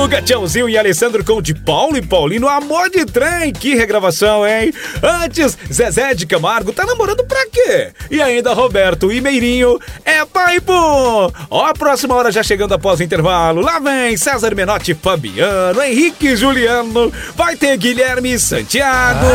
Guga, Tchãozinho e Alessandro com de Paulo e Paulino, Amor de Trem. Que regravação, hein? Antes, Zezé de Camargo, tá namorando pra quê? E ainda Roberto e Meirinho, é pai, pô! Ó, a próxima hora já chegando após o intervalo. Lá vem César Menotti, Fabiano, Henrique e Juliano. Vai ter Guilherme e Santiago.